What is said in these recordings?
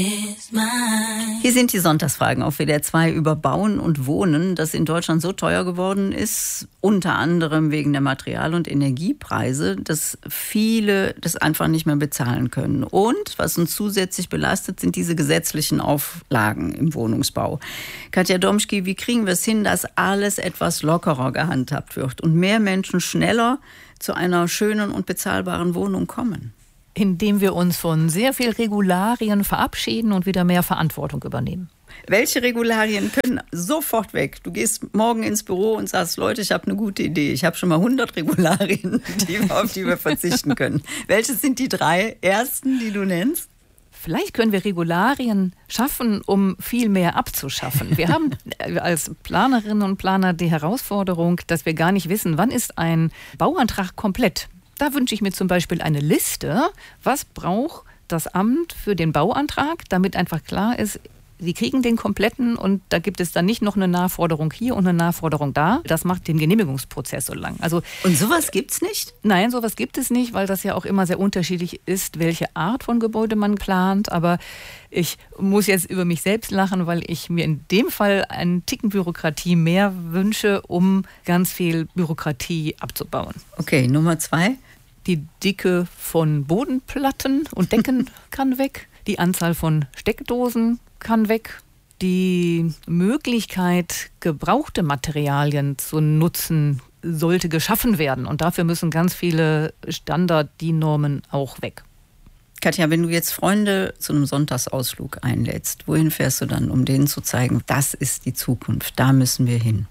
Hier sind die Sonntagsfragen auf WDR 2 über Bauen und Wohnen, das in Deutschland so teuer geworden ist, unter anderem wegen der Material- und Energiepreise, dass viele das einfach nicht mehr bezahlen können. Und was uns zusätzlich belastet, sind diese gesetzlichen Auflagen im Wohnungsbau. Katja Domschke, wie kriegen wir es hin, dass alles etwas lockerer gehandhabt wird und mehr Menschen schneller zu einer schönen und bezahlbaren Wohnung kommen? Indem wir uns von sehr viel Regularien verabschieden und wieder mehr Verantwortung übernehmen. Welche Regularien können sofort weg? Du gehst morgen ins Büro und sagst, Leute, ich habe eine gute Idee. Ich habe schon mal 100 Regularien, auf die wir verzichten können. Welche sind die 3 ersten, die du nennst? Vielleicht können wir Regularien schaffen, um viel mehr abzuschaffen. Wir haben als Planerinnen und Planer die Herausforderung, dass wir gar nicht wissen, wann ist ein Bauantrag komplett. Da wünsche ich mir zum Beispiel eine Liste, was braucht das Amt für den Bauantrag, damit einfach klar ist, Sie kriegen den kompletten und da gibt es dann nicht noch eine Nachforderung hier und eine Nachforderung da. Das macht den Genehmigungsprozess so lang. Und sowas gibt's nicht? Nein, sowas gibt es nicht, weil das ja auch immer sehr unterschiedlich ist, welche Art von Gebäude man plant. Aber ich muss jetzt über mich selbst lachen, weil ich mir in dem Fall einen Ticken Bürokratie mehr wünsche, um ganz viel Bürokratie abzubauen. Okay, Nummer 2. Die Dicke von Bodenplatten und Decken kann weg. Die Anzahl von Steckdosen kann weg. Die Möglichkeit, gebrauchte Materialien zu nutzen, sollte geschaffen werden. Und dafür müssen ganz viele Standard-DIN-Normen auch weg. Katja, wenn du jetzt Freunde zu einem Sonntagsausflug einlädst, wohin fährst du dann, um denen zu zeigen, das ist die Zukunft, da müssen wir hin?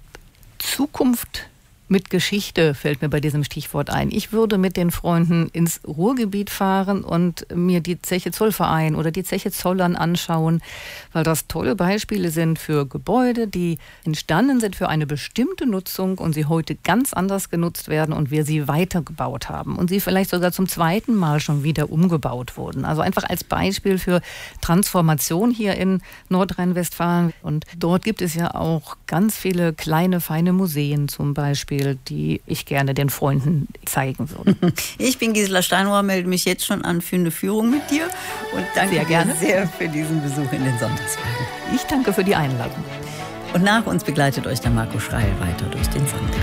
Zukunft mit Geschichte fällt mir bei diesem Stichwort ein. Ich würde mit den Freunden ins Ruhrgebiet fahren und mir die Zeche Zollverein oder die Zeche Zollern anschauen, weil das tolle Beispiele sind für Gebäude, die entstanden sind für eine bestimmte Nutzung und sie heute ganz anders genutzt werden und wir sie weitergebaut haben und sie vielleicht sogar zum 2. Mal schon wieder umgebaut wurden. Also einfach als Beispiel für Transformation hier in Nordrhein-Westfalen. Und dort gibt es ja auch ganz viele kleine, feine Museen zum Beispiel, die ich gerne den Freunden zeigen würde. Ich bin Gisela Steinrohr, melde mich jetzt schon an für eine Führung mit dir und danke dir sehr für diesen Besuch in den Sonntagsfragen. Ich danke für die Einladung. Und nach uns begleitet euch der Marco Schreil weiter durch den Sonntag.